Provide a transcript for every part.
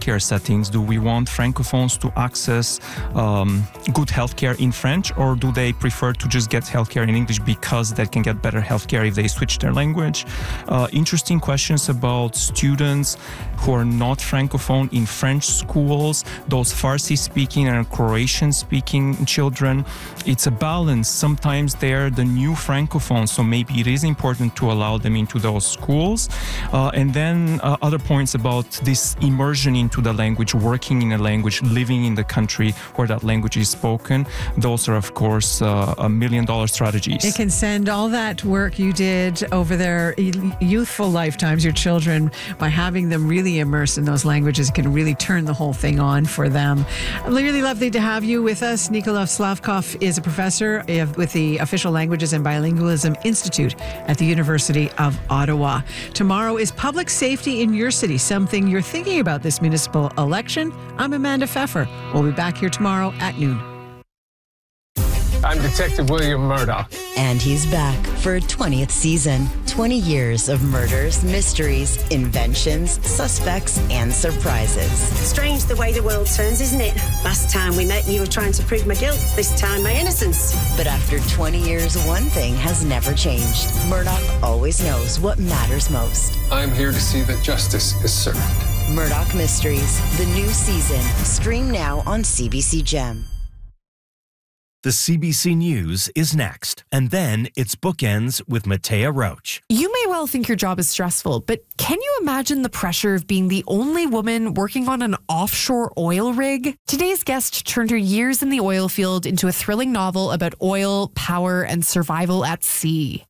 healthcare settings. Do we want Francophones to access good healthcare in French, or do they prefer to just get healthcare in English because they can get better healthcare if they switch their language? Interesting questions about students who are not Francophone in French schools, those Farsi-speaking and Croatian-speaking children. It's a balance. Sometimes they're the new Francophones, so maybe it is important to allow them into those schools. And then other points about this immersion into the language, working in a language, living in the country where that language is spoken. Those are, of course, $1 million strategies. It can send all that work you did over their youthful lifetimes, your children, by having them really immersed in those languages, can really turn the whole thing on for them. Really lovely to have you with us. Nikolai Slavkov is a professor with the Official Languages and Bilingualism Institute at the University of Ottawa. Tomorrow is public safety in your city, something you're thinking about this municipal election. I'm Amanda Pfeffer. We'll be back here tomorrow at noon. I'm Detective William Murdoch. And he's back for a 20th season. 20 years of murders, mysteries, inventions, suspects, and surprises. Strange the way the world turns, isn't it? Last time we met, you were trying to prove my guilt. This time, my innocence. But after 20 years, one thing has never changed. Murdoch always knows what matters most. I'm here to see that justice is served. Murdoch Mysteries, the new season. Stream now on CBC Gem. The CBC News is next, and then it's Bookends with Matea Roach. You may well think your job is stressful, but can you imagine the pressure of being the only woman working on an offshore oil rig? Today's guest turned her years in the oil field into a thrilling novel about oil, power, and survival at sea.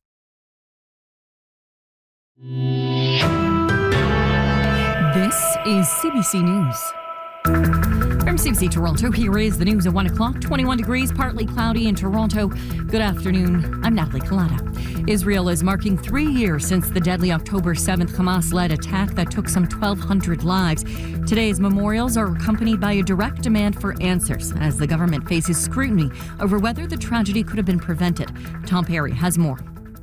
This is CBC News. From CBC Toronto, here is the news at 1 o'clock. 21 degrees, partly cloudy in Toronto. Good afternoon. I'm Natalie Collada. Israel is marking 3 years since the deadly October 7th Hamas-led attack that took some 1,200 lives. Today's memorials are accompanied by a direct demand for answers as the government faces scrutiny over whether the tragedy could have been prevented. Tom Perry has more.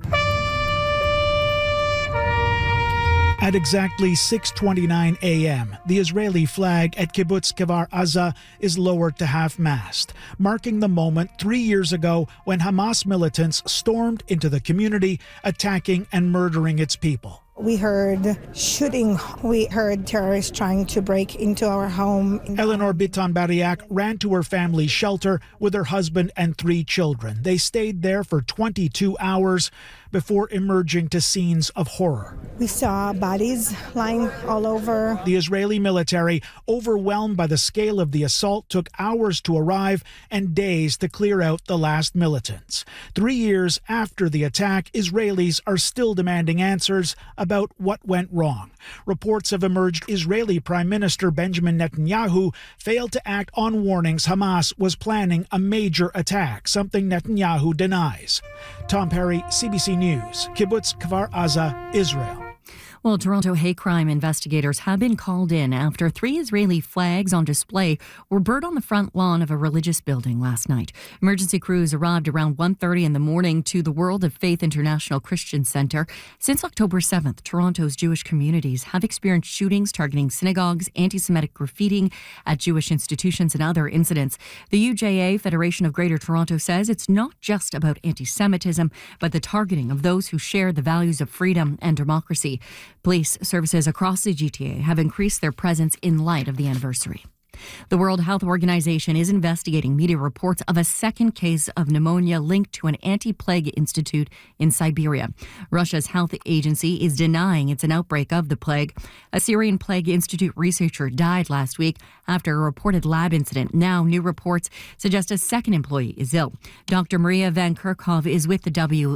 At exactly 6:29 a.m., the Israeli flag at Kibbutz Kfar Aza is lowered to half-mast, marking the moment 3 years ago when Hamas militants stormed into the community, attacking and murdering its people. We heard shooting. We heard terrorists trying to break into our home. Eleanor Bitan-Bariak ran to her family's shelter with her husband and 3 children. They stayed there for 22 hours before emerging to scenes of horror. We saw bodies lying all over. The Israeli military, overwhelmed by the scale of the assault, took hours to arrive and days to clear out the last militants. 3 years after the attack, Israelis are still demanding answers about what went wrong. Reports have emerged Israeli Prime Minister Benjamin Netanyahu failed to act on warnings Hamas was planning a major attack, something Netanyahu denies. Tom Perry, CBC News, Kibbutz Kfar Aza, Israel. Well, Toronto hate crime investigators have been called in after 3 Israeli flags on display were burned on the front lawn of a religious building last night. Emergency crews arrived around 1:30 in the morning to the World of Faith International Christian Centre. Since October 7th, Toronto's Jewish communities have experienced shootings targeting synagogues, anti-Semitic graffiti at Jewish institutions and other incidents. The UJA, Federation of Greater Toronto, says it's not just about anti-Semitism, but the targeting of those who share the values of freedom and democracy. Police services across the GTA have increased their presence in light of the anniversary. The World Health Organization is investigating media reports of a second case of pneumonia linked to an anti-plague institute in Siberia. Russia's health agency is denying it's an outbreak of the plague. A Syrian plague institute researcher died last week after a reported lab incident. Now, new reports suggest a second employee is ill. Dr. Maria Van Kerkhove is with the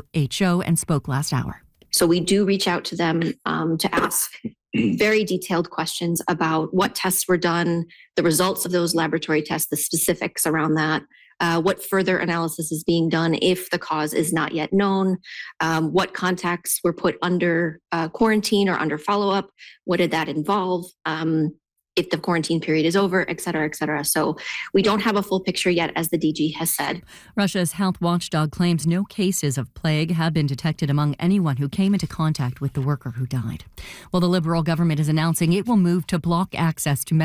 WHO and spoke last hour. So we do reach out to them to ask very detailed questions about what tests were done, the results of those laboratory tests, the specifics around that, what further analysis is being done if the cause is not yet known, what contacts were put under quarantine or under follow-up, what did that involve, if the quarantine period is over, et cetera, et cetera. So we don't have a full picture yet, as the DG has said. Russia's health watchdog claims no cases of plague have been detected among anyone who came into contact with the worker who died. Well, the Liberal government is announcing it will move to block access to